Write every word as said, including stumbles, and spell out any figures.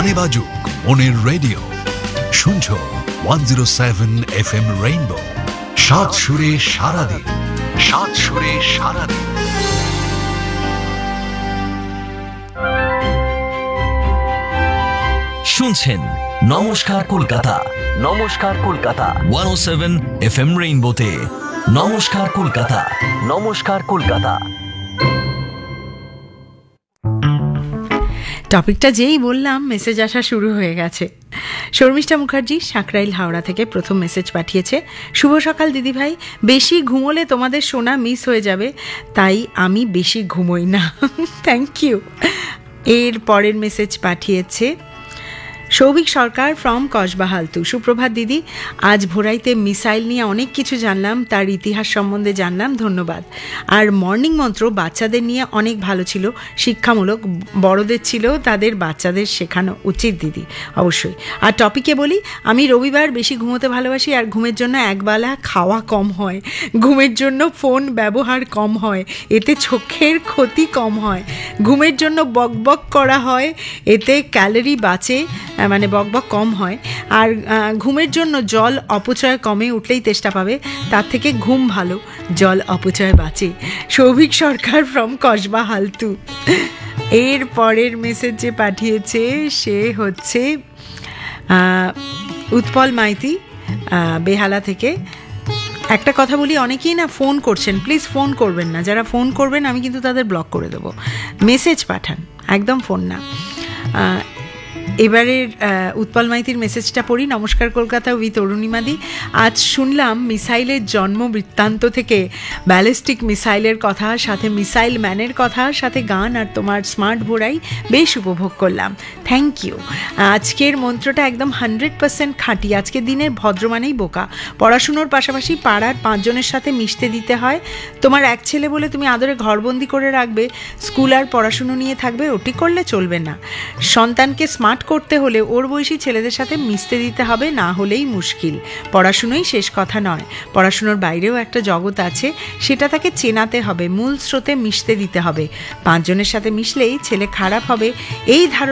গানে বাজুক মনের রেডিও, শুনছো one zero seven F M rainbow, সাত সুরে সারাদিন, সাত সুরে সারাদিন। শুনছেন নমস্কার কলকাতা, নমস্কার কলকাতা ওয়ান ও সেভেন এফ এম রেইনবোতে। নমস্কার কলকাতা, নমস্কার কলকাতা। টপিকটা যেই বললাম মেসেজ আসা শুরু হয়ে গেছে। শর্মিষ্ঠা মুখার্জি সাঁকরাইল হাওড়া থেকে প্রথম মেসেজ পাঠিয়েছে। শুভ সকাল দিদিভাই, বেশি ঘুমোলে তোমাদের শোনা মিস হয়ে যাবে, তাই আমি বেশি ঘুমোই না। Thank you. এর পরের মেসেজ পাঠিয়েছে সৌভিক সরকার ফ্রম কসবাহালতু। সুপ্রভাত দিদি, আজ ভোরাইতে মিসাইল নিয়ে অনেক কিছু জানলাম, তার ইতিহাস সম্বন্ধে জানলাম, ধন্যবাদ। আর মর্নিং মন্ত্র বাচ্চাদের নিয়ে অনেক ভালো ছিল, শিক্ষামূলক। বড়দের ছিল, তাদের বাচ্চাদের শেখানো উচিত দিদি, অবশ্যই। আর টপিকে বলি, আমি রবিবার বেশি ঘুমোতে ভালোবাসি, আর ঘুমের জন্য একবেলা খাওয়া কম হয়, ঘুমের জন্য ফোন ব্যবহার কম হয়, এতে চোখের ক্ষতি কম হয়, ঘুমের জন্য বকবক করা হয়, এতে ক্যালোরি বাঁচে, মানে বকবক কম হয়, আর ঘুমের জন্য জল অপচয় কমে, উঠলেই তেষ্টা পাবে, তার থেকে ঘুম ভালো, জল অপচয় বাঁচে। সৌভিক সরকার ফ্রম কসবাহালতু। এর পরের মেসেজ যে পাঠিয়েছে সে হচ্ছে উৎপল মাইতি বেহালা থেকে। একটা কথা বলি, অনেকেই না ফোন করছেন, প্লিজ ফোন করবেন না। যারা ফোন করবেন আমি কিন্তু তাদের ব্লক করে দেবো। মেসেজ পাঠান, একদম ফোন না। এবারের উৎপল মাইতির মেসেজটা পড়ি। নমস্কার কলকাতা উইথ অরুণিমাদি। আজ শুনলাম মিসাইলের জন্ম বৃত্তান্ত থেকে, ব্যালিস্টিক মিসাইলের কথা, সাথে মিসাইল ম্যানের কথা, সাথে গান আর তোমার স্মার্ট ভোরাই বেশ উপভোগ করলাম। Thank you. আজকের মন্ত্রটা একদম হান্ড্রেড পার্সেন্ট খাঁটি। আজকের দিনের ভদ্র মানেই বোকা। পড়াশুনোর পাশাপাশি পাড়ার পাঁচজনের সাথে মিশতে দিতে হয়। তোমার এক ছেলে বলে তুমি আদরে ঘরবন্দি করে রাখবে, স্কুল আর পড়াশুনো নিয়ে থাকবে, ওটি করলে চলবে না। সন্তানকে স্মার্ট করতে হলে ওর বয়সী ছেলেদের সাথে মিশতে দিতে হবে, না হলেই মুশকিল। পড়াশুনোই শেষ কথা নয়, পড়াশুনোর বাইরেও একটা জগৎ আছে, সেটা তাকে চেনাতে হবে, মূল স্রোতে মিশতে দিতে হবে। পাঁচজনের সাথে মিশলেই ছেলে খারাপ হবে, এই ধারণা